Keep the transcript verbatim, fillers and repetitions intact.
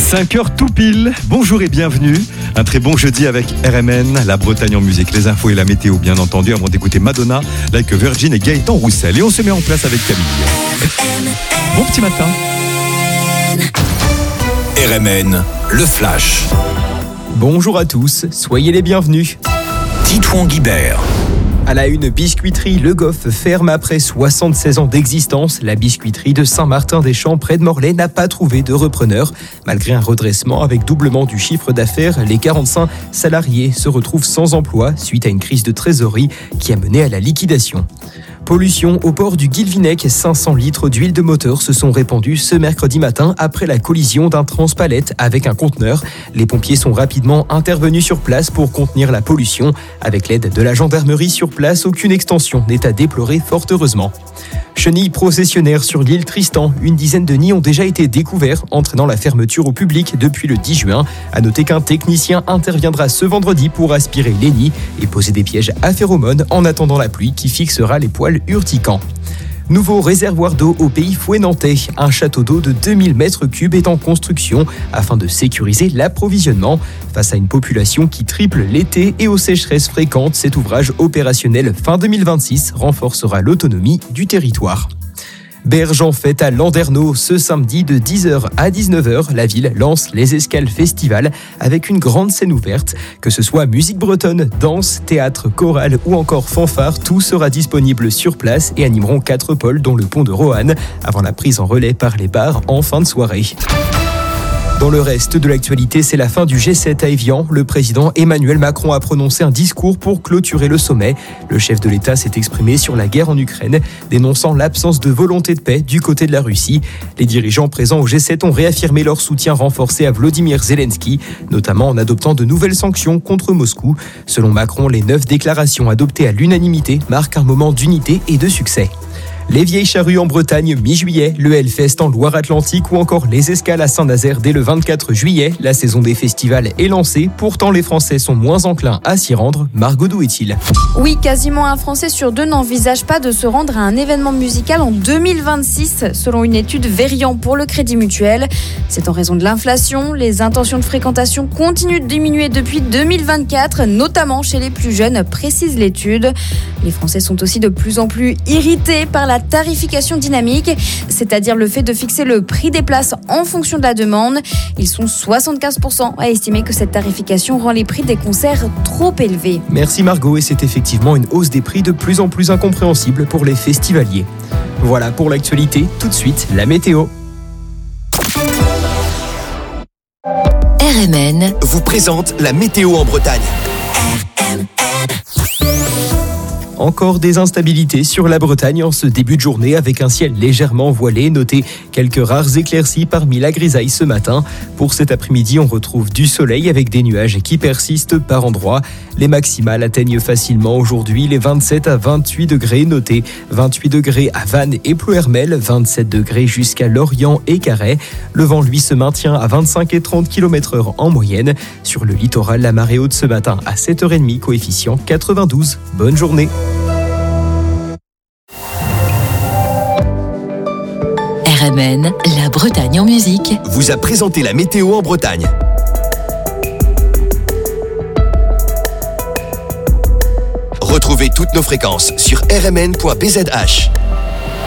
cinq heures tout pile, bonjour et bienvenue. Un très bon jeudi avec R M N, la Bretagne en musique, les infos et la météo bien entendu, avant d'écouter Madonna, Like a Virgin et Gaëtan Roussel. Et on se met en place avec Camille. Bon petit matin. R M N, le flash. Bonjour à tous, soyez les bienvenus. Titouan Guibert. À la une, biscuiterie Le Goff ferme après soixante-seize ans d'existence. La biscuiterie de Saint-Martin-des-Champs près de Morlaix n'a pas trouvé de repreneur. Malgré un redressement avec doublement du chiffre d'affaires, les quarante-cinq salariés se retrouvent sans emploi suite à une crise de trésorerie qui a mené à la liquidation. Pollution au port du Guilvinec, cinq cents litres d'huile de moteur se sont répandus ce mercredi matin après la collision d'un transpalette avec un conteneur. Les pompiers sont rapidement intervenus sur place pour contenir la pollution. Avec l'aide de la gendarmerie sur place, aucune extension n'est à déplorer fort heureusement. Chenilles processionnaires sur l'île Tristan. Une dizaine de nids ont déjà été découverts, entraînant la fermeture au public depuis le dix juin. À noter qu'un technicien interviendra ce vendredi pour aspirer les nids et poser des pièges à phéromones en attendant la pluie qui fixera les poils urticants. Nouveau réservoir d'eau au pays fouet-nantais. Un château d'eau de deux mille mètres cubes est en construction afin de sécuriser l'approvisionnement. Face à une population qui triple l'été et aux sécheresses fréquentes, cet ouvrage opérationnel fin deux mille vingt-six renforcera l'autonomie du territoire. Berge en fête à Landerneau. Ce samedi de dix heures à dix-neuf heures, la ville lance les Escales Festival avec une grande scène ouverte. Que ce soit musique bretonne, danse, théâtre, chorale ou encore fanfare, tout sera disponible sur place et animeront quatre pôles dont le pont de Roanne avant la prise en relais par les bars en fin de soirée. Dans le reste de l'actualité, c'est la fin du G sept à Évian. Le président Emmanuel Macron a prononcé un discours pour clôturer le sommet. Le chef de l'État s'est exprimé sur la guerre en Ukraine, dénonçant l'absence de volonté de paix du côté de la Russie. Les dirigeants présents au G sept ont réaffirmé leur soutien renforcé à Volodymyr Zelensky, notamment en adoptant de nouvelles sanctions contre Moscou. Selon Macron, les neuf déclarations adoptées à l'unanimité marquent un moment d'unité et de succès. Les vieilles charrues en Bretagne, mi-juillet, le Hellfest en Loire-Atlantique ou encore les escales à Saint-Nazaire dès le vingt-quatre juillet. La saison des festivals est lancée, pourtant les Français sont moins enclins à s'y rendre. Margot, d'où est-il ? Oui, quasiment un Français sur deux n'envisage pas de se rendre à un événement musical en deux mille vingt-six, selon une étude Verian pour le Crédit Mutuel. C'est en raison de l'inflation. Les intentions de fréquentation continuent de diminuer depuis deux mille vingt-quatre, notamment chez les plus jeunes, précise l'étude. Les Français sont aussi de plus en plus irrités par la tarification dynamique, c'est-à-dire le fait de fixer le prix des places en fonction de la demande. Ils sont soixante-quinze pour cent à estimer que cette tarification rend les prix des concerts trop élevés. Merci Margot, et c'est effectivement une hausse des prix de plus en plus incompréhensible pour les festivaliers. Voilà pour l'actualité, tout de suite la météo. R M N vous présente la météo en Bretagne. Encore des instabilités sur la Bretagne en ce début de journée avec un ciel légèrement voilé. Notez quelques rares éclaircies parmi la grisaille ce matin. Pour cet après-midi, on retrouve du soleil avec des nuages qui persistent par endroits. Les maximales atteignent facilement aujourd'hui les vingt-sept à vingt-huit degrés. Notez vingt-huit degrés à Vannes et Plouermel, vingt-sept degrés jusqu'à Lorient et Carhaix. Le vent, lui, se maintient à vingt-cinq et trente kilomètres heure en moyenne. Sur le littoral, la marée haute ce matin à sept heures trente, coefficient quatre-vingt-douze. Bonne journée. R M N, la Bretagne en musique, vous a présenté la météo en Bretagne. Retrouvez toutes nos fréquences sur r m n point b z h.